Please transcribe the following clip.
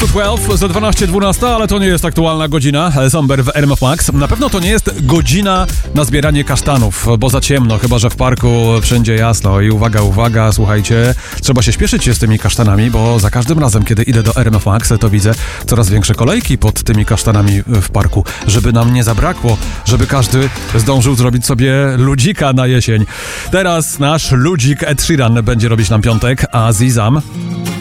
to 12 za 12:12, ale to nie jest aktualna godzina. Somber w RMF Max. Na pewno to nie jest godzina na zbieranie kasztanów, bo za ciemno, chyba że w parku wszędzie jasno. I uwaga, słuchajcie, trzeba się śpieszyć z tymi kasztanami, bo za każdym razem, kiedy idę do RMF Max, to widzę coraz większe kolejki pod tymi kasztanami w parku. Żeby nam nie zabrakło, żeby każdy zdążył zrobić sobie ludzika na jesień. Teraz nasz ludzik Ed Sheeran będzie robić nam piątek, a Zizam